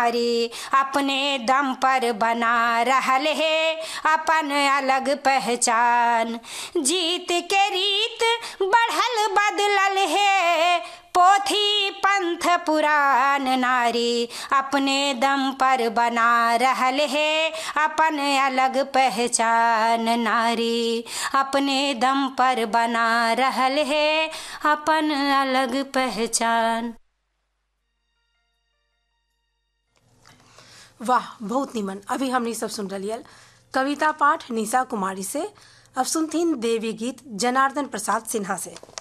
नारी अपने दम पर बना रहल है अपन अलग पहचान। जीत के रीत बढ़ल बदलल है पोथी पंथ पुरान। नारी अपने दम पर बना रहल है अपन अलग पहचान। नारी अपने दम पर बना रहल है अपन अलग पहचान। वाह, बहुत निमन। अभी हमने सब सुन रही कविता पाठ निशा कुमारी से। अब सुनतीन देवी गीत जनार्दन प्रसाद सिन्हा से।